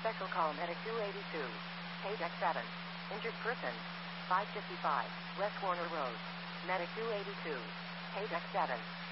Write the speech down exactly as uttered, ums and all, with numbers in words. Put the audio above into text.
Special call Medic two eighty-two. Paydeck seven. Injured person. five fifty-five. West Warner Road. Medic two eighty-two. Paydeck seven.